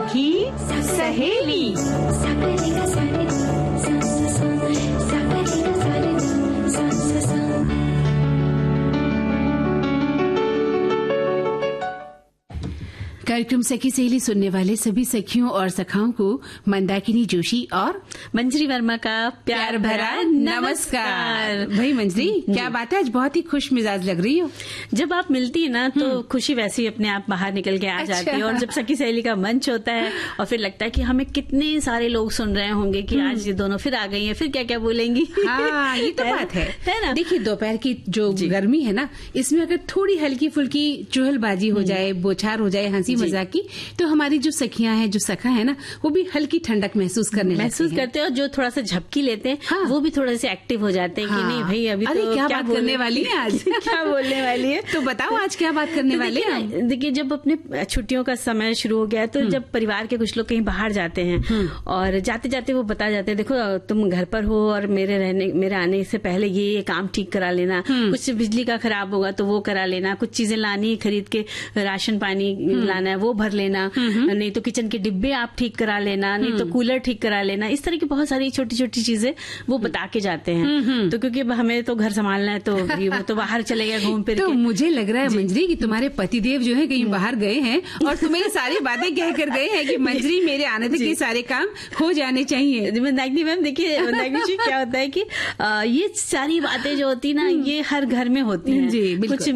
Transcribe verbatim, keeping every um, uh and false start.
सखी सहेली। कार्यक्रम सखी सहेली सुनने वाले सभी सखियों और सखाओं को मंदाकिनी जोशी और मंजरी वर्मा का प्यार भरा नमस्कार। भाई मंजरी, क्या बात है, आज बहुत ही खुश मिजाज लग रही हो। जब आप मिलती है ना तो खुशी वैसे ही अपने आप बाहर निकल के आ अच्छा। जाती है। और जब सखी सहेली का मंच होता है और फिर लगता है कि हमें कितने सारे लोग सुन रहे होंगे कि आज ये दोनों फिर आ गई हैं, फिर क्या क्या बोलेंगी। हाँ, ये तो बात है, है ना। देखिए दोपहर की जो गर्मी है ना, इसमें अगर थोड़ी हल्की फुल्की चुहलबाजी हो जाए, बोछार हो जाए, हंसी मजाक की, तो हमारी जो सखियां हैं, जो सखा है ना, वो भी हल्की ठंडक महसूस करने महसूस करते हैं। और जो थोड़ा सा झपकी लेते हैं, हाँ। वो भी थोड़े से एक्टिव हो जाते हैं। हाँ। कि नहीं भाई अभी अरे तो क्या, क्या बात करने वाली है आज। क्या बोलने वाली है, तो बताओ आज क्या बात करने वाले हैं। देखिए जब अपने छुट्टियों का समय शुरू हो गया तो जब परिवार के कुछ लोग कहीं बाहर जाते हैं और जाते जाते वो बता जाते हैं, देखो तुम घर पर हो और मेरे रहने मेरे आने से पहले ये ये काम ठीक करा लेना, कुछ बिजली का खराब होगा तो वो करा लेना, कुछ चीजें लानी खरीद के, राशन पानी लाना है वो भर लेना, नहीं तो किचन के डिब्बे आप ठीक करा लेना, नहीं तो कूलर ठीक करा लेना। इस तरह की बहुत सारी छोटी छोटी चीजें वो बता के जाते हैं। तो क्योंकि हमें तो घर संभालना है तो वो तो बाहर चले गए घूम फिर तो के। मुझे लग रहा है मंजरी कि तुम्हारे पतिदेव जो है कहीं बाहर गए हैं और तुम्हें ये सारी बातें कह कर गए हैं कि मंजरी मेरे आने तक ये सारे काम हो जाने चाहिए। मंदाकिनी मैम देखिए, मंदाकिनी जी क्या होता है कि आ, ये सारी बातें जो होती ना ये हर घर में होती हैं। जी, बिल्कुल। कुछ